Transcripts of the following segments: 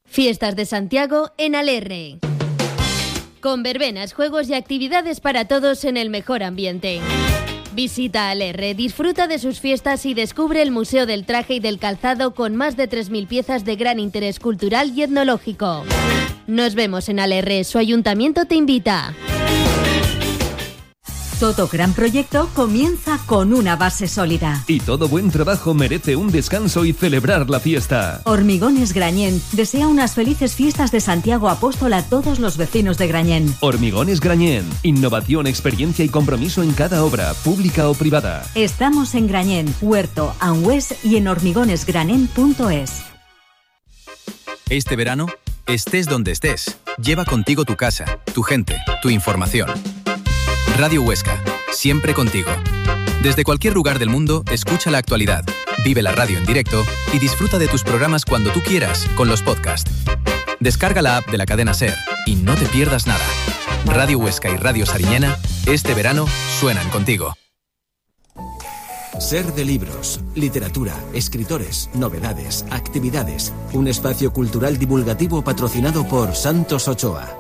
Fiestas de Santiago en Alerre. Con verbenas, juegos y actividades para todos en el mejor ambiente. Visita Alerre, disfruta de sus fiestas y descubre el Museo del Traje y del Calzado con más de 3.000 piezas de gran interés cultural y etnológico. Nos vemos en Alerre, su ayuntamiento te invita. Todo gran proyecto comienza con una base sólida. Y todo buen trabajo merece un descanso y celebrar la fiesta. Hormigones Grañén desea unas felices fiestas de Santiago Apóstol a todos los vecinos de Grañén. Hormigones Grañén. Innovación, experiencia y compromiso en cada obra, pública o privada. Estamos en Grañén, Huerto, Anhues y en hormigonesgranen.es. Este verano, estés donde estés, lleva contigo tu casa, tu gente, tu información. Radio Huesca, siempre contigo. Desde cualquier lugar del mundo, escucha la actualidad, vive la radio en directo y disfruta de tus programas cuando tú quieras con los podcasts. Descarga la app de la cadena SER y no te pierdas nada. Radio Huesca y Radio Sariñena, este verano, suenan contigo. SER de libros, literatura, escritores, novedades, actividades. Un espacio cultural divulgativo patrocinado por Santos Ochoa.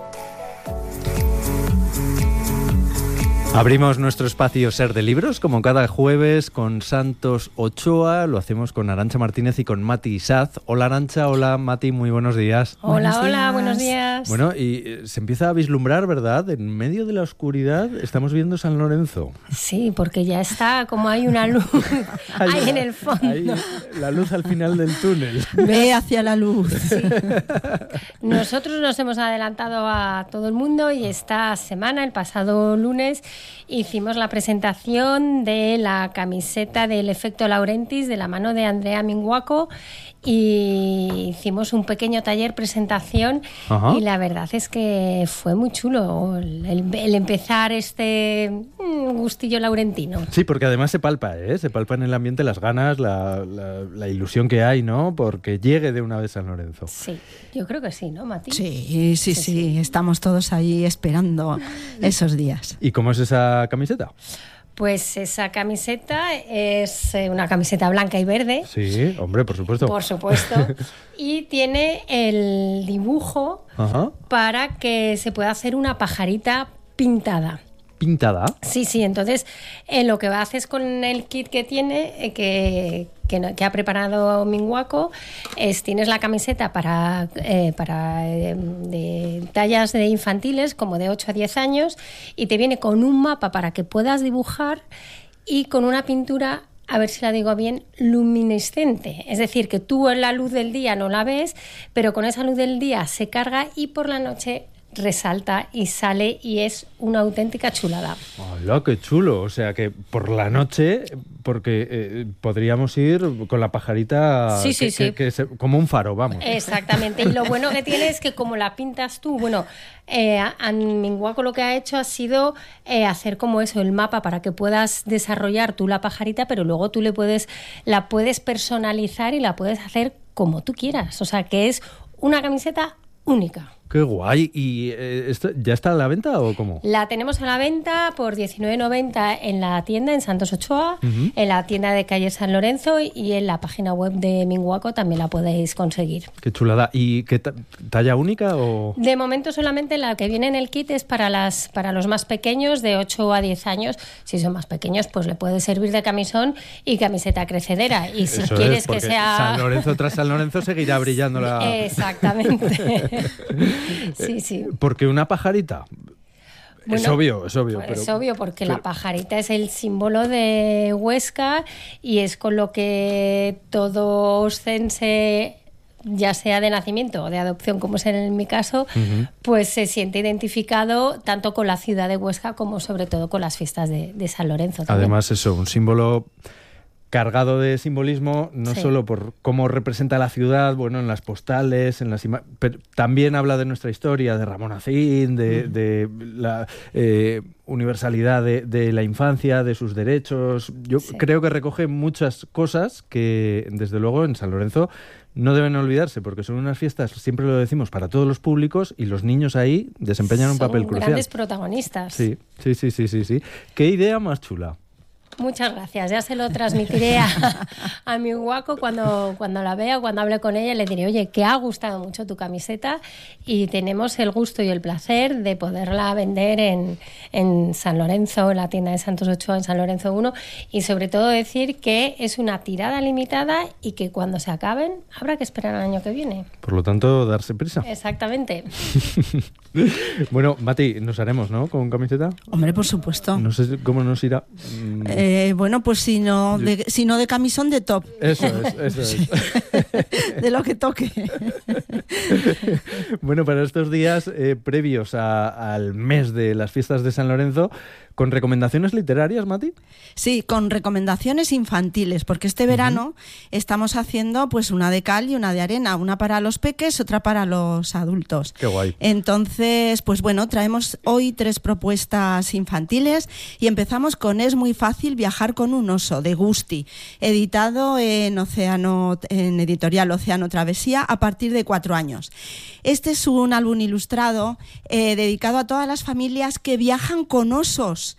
Abrimos nuestro espacio SER de libros, como cada jueves, con Santos Ochoa. Lo hacemos con Arantxa Martínez y con Mati Saz. Hola Arantxa, hola Mati, muy buenos días. Hola, buenos días. Bueno, y se empieza a vislumbrar, ¿verdad? En medio de la oscuridad estamos viendo San Lorenzo. Sí, porque ya está, como hay una luz ahí en el fondo. Hay la luz al final del túnel. Ve hacia la luz. Sí. Nosotros nos hemos adelantado a todo el mundo y esta semana, el pasado lunes, hicimos la presentación de la camiseta del efecto Laurentis de la mano de Andrea Minguaco y hicimos un pequeño taller presentación. Ajá. Y la verdad es que fue muy chulo el empezar este gustillo laurentino. Sí, porque además se palpa en el ambiente las ganas, la ilusión que hay, ¿no? Porque llegue de una vez San Lorenzo. Sí, yo creo que sí, ¿no, Mati? Sí, estamos todos ahí esperando esos días. ¿Y cómo es esa camiseta? Pues esa camiseta es una camiseta blanca y verde. Sí, hombre, por supuesto. Por supuesto. Y tiene el dibujo. Ajá. Para que se pueda hacer una pajarita pintada. ¿Pintada? Sí, entonces lo que haces con el kit que tiene, que ha preparado Minguaco, tienes la camiseta para de tallas de infantiles, como de 8 a 10 años, y te viene con un mapa para que puedas dibujar y con una pintura, a ver si la digo bien, luminescente. Es decir, que tú en la luz del día no la ves, pero con esa luz del día se carga y por la noche resalta y sale y es una auténtica chulada. ¡Hola, qué chulo! O sea que por la noche, porque podríamos ir con la pajarita que como un faro, vamos. Exactamente. Y lo bueno que tiene es que como la pintas tú, Minguaco lo que ha hecho ha sido hacer como eso, el mapa para que puedas desarrollar tú la pajarita, pero luego tú la puedes personalizar y la puedes hacer como tú quieras. O sea que es una camiseta única. ¡Qué guay! ¿Y esto ya está a la venta o cómo? La tenemos a la venta por 19,90 en la tienda en Santos Ochoa, en la tienda de calle San Lorenzo y en la página web de Minguaco también la podéis conseguir. ¡Qué chulada! ¿Y qué talla única o...? De momento solamente la que viene en el kit es para los más pequeños, de 8 a 10 años. Si son más pequeños, pues le puede servir de camisón y camiseta crecedera. Y si eso quieres que sea... San Lorenzo tras San Lorenzo seguirá brillando la... Exactamente. Sí. Porque una pajarita... Bueno, es obvio. Es obvio porque la pajarita es el símbolo de Huesca y es con lo que todo oscense, ya sea de nacimiento o de adopción, como es en mi caso, pues se siente identificado tanto con la ciudad de Huesca como sobre todo con las fiestas de San Lorenzo también. Además eso, un símbolo cargado de simbolismo, no solo por cómo representa la ciudad, en las postales, pero también habla de nuestra historia, de Ramón Acín, de la universalidad de la infancia, de sus derechos. Yo creo que recoge muchas cosas que, desde luego, en San Lorenzo no deben olvidarse, porque son unas fiestas, siempre lo decimos, para todos los públicos, y los niños ahí desempeñan un papel crucial. Son grandes protagonistas. Sí. ¿Qué idea más chula? Muchas gracias, ya se lo transmitiré a mi Waco cuando la vea, cuando hable con ella, le diré, oye, que ha gustado mucho tu camiseta y tenemos el gusto y el placer de poderla vender en San Lorenzo, en la tienda de Santos Ochoa, en San Lorenzo 1, y sobre todo decir que es una tirada limitada y que cuando se acaben habrá que esperar al año que viene. Por lo tanto, darse prisa. Exactamente. Bueno, Mati, nos haremos, ¿no? Con camiseta. Hombre, por supuesto. No sé cómo nos irá. Bueno, pues si no de camisón, de top. Eso es. De lo que toque. Bueno, para estos días previos al mes de las fiestas de San Lorenzo, ¿con recomendaciones literarias, Mati? Sí, con recomendaciones infantiles, porque este verano estamos haciendo pues una de cal y una de arena, una para los peques, otra para los adultos. Qué guay. Entonces, pues bueno, traemos hoy 3 propuestas infantiles y empezamos con Es muy fácil viajar con un oso, de Gusti, editado en editorial Océano Travesía a partir de 4 años. Este es un álbum ilustrado dedicado a todas las familias que viajan con osos,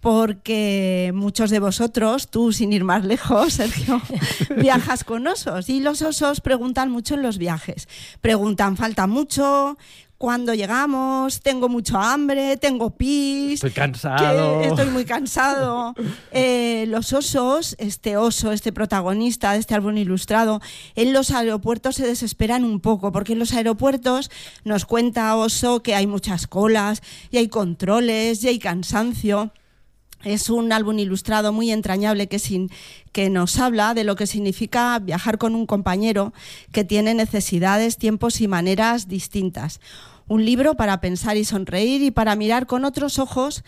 porque muchos de vosotros, tú sin ir más lejos, Sergio, viajas con osos y los osos preguntan mucho en los viajes. Preguntan, ¿falta mucho? ¿Cuándo llegamos? Tengo mucho hambre, tengo pis. Estoy cansado. Estoy muy cansado. Los osos, este protagonista de este álbum ilustrado, en los aeropuertos se desesperan un poco, porque en los aeropuertos nos cuenta Oso que hay muchas colas, y hay controles, y hay cansancio. Es un álbum ilustrado muy entrañable que nos habla de lo que significa viajar con un compañero que tiene necesidades, tiempos y maneras distintas. Un libro para pensar y sonreír y para mirar con otros ojos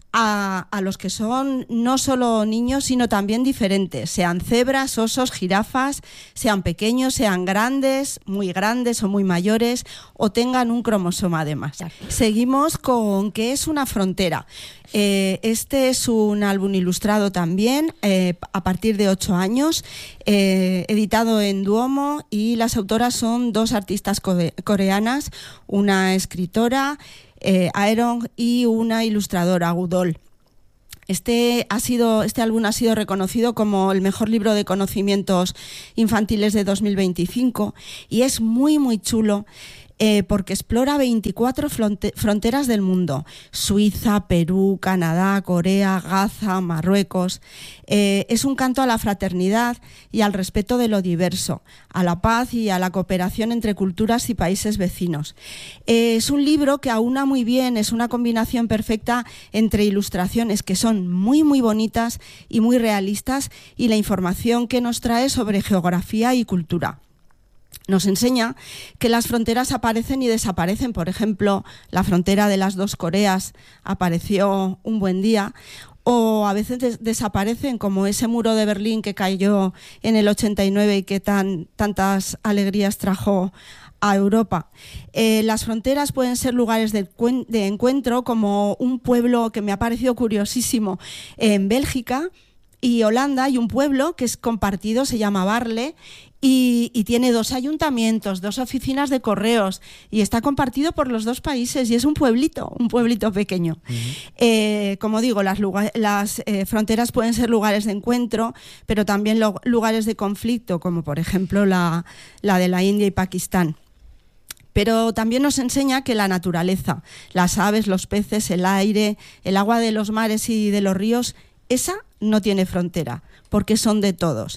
a los que son no solo niños, sino también diferentes, sean cebras, osos, jirafas, sean pequeños, sean grandes o muy mayores, o tengan un cromosoma de más. Seguimos con ¿Qué es una frontera? Este es un álbum ilustrado también, a partir de 8 años, editado en Duomo, y las autoras son 2 artistas coreanas, una escritora, Aeron, y una ilustradora, Gudol. Este álbum ha sido reconocido como el mejor libro de conocimientos infantiles de 2025 y es muy, muy chulo. Porque explora 24 fronteras del mundo: Suiza, Perú, Canadá, Corea, Gaza, Marruecos. Es un canto a la fraternidad y al respeto de lo diverso, a la paz y a la cooperación entre culturas y países vecinos. Es un libro que aúna muy bien, es una combinación perfecta entre ilustraciones que son muy, muy bonitas y muy realistas, y la información que nos trae sobre geografía y cultura. Nos enseña que las fronteras aparecen y desaparecen. Por ejemplo, la frontera de las 2 Coreas apareció un buen día, o a veces desaparecen, como ese muro de Berlín que cayó en el 89 y que tantas alegrías trajo a Europa. Las fronteras pueden ser lugares de encuentro, como un pueblo que me ha parecido curiosísimo en Bélgica y Holanda. Hay un pueblo que es compartido, se llama Barle, y tiene 2 ayuntamientos, 2 oficinas de correos, y está compartido por los 2 países, y es un pueblito pequeño. Como digo, las fronteras pueden ser lugares de encuentro, pero también lugares de conflicto, como por ejemplo la de la India y Pakistán. Pero también nos enseña que la naturaleza, las aves, los peces, el aire, el agua de los mares y de los ríos, esa no tiene frontera, porque son de todos.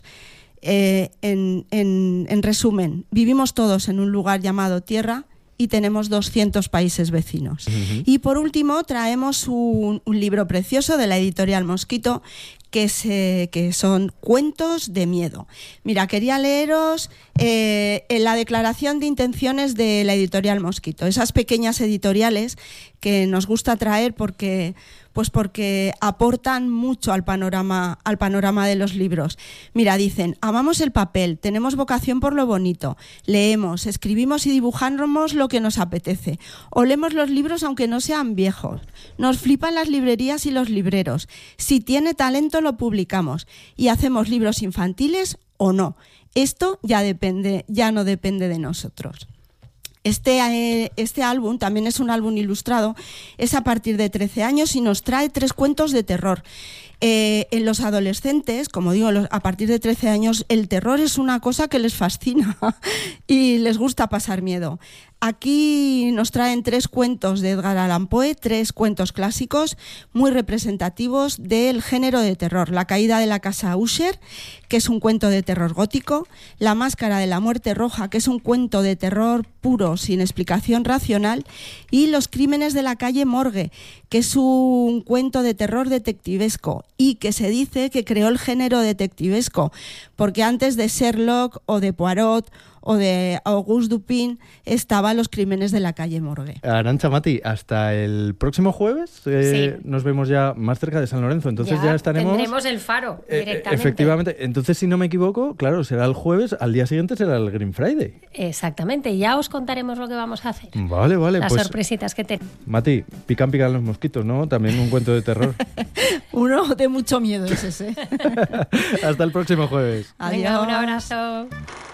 En resumen, vivimos todos en un lugar llamado Tierra y tenemos 200 países vecinos. Y por último traemos un libro precioso de la editorial Mosquito, que son cuentos de miedo. Mira, quería leeros la declaración de intenciones de la editorial Mosquito, esas pequeñas editoriales que nos gusta traer porque aportan mucho al panorama de los libros. Mira, dicen: amamos el papel, tenemos vocación por lo bonito, leemos, escribimos y dibujamos lo que nos apetece, olemos los libros aunque no sean viejos, nos flipan las librerías y los libreros, si tiene talento lo publicamos, y hacemos libros infantiles o no. Esto ya no depende de nosotros. Este álbum también es un álbum ilustrado, es a partir de 13 años y nos trae 3 cuentos de terror. En los adolescentes, como digo, a partir de 13 años, el terror es una cosa que les fascina y les gusta pasar miedo. Aquí nos traen 3 cuentos de Edgar Allan Poe, 3 cuentos clásicos muy representativos del género de terror. La caída de la casa Usher, que es un cuento de terror gótico. La máscara de la muerte roja, que es un cuento de terror puro, sin explicación racional. Y Los crímenes de la calle Morgue, que es un cuento de terror detectivesco y que se dice que creó el género detectivesco, porque antes de Sherlock o de Poirot o de Auguste Dupin estaban Los crímenes de la calle Morgue. Arantxa, Mati, hasta el próximo jueves Sí. nos vemos ya más cerca de San Lorenzo. Entonces ya estaremos... Tendremos el faro directamente. Efectivamente. Entonces, si no me equivoco, claro, será el jueves, al día siguiente será el Green Friday. Exactamente, ya os contaremos lo que vamos a hacer. Vale, Las pues sorpresitas que tenemos. Mati, pican los mosquitos, ¿no? También un cuento de terror. Uno de mucho miedo es ese. Hasta el próximo jueves. Venga, Adiós. un abrazo.